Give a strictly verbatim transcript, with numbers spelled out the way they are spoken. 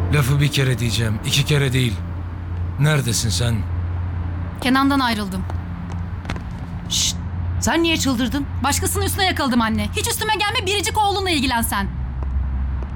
Lafı bir kere diyeceğim, iki kere değil. Neredesin sen? Kenan'dan ayrıldım. Şşt! Sen niye çıldırdın? Başkasının üstüne yakaladım anne. Hiç üstüme gelme, biricik oğlunla ilgilen sen.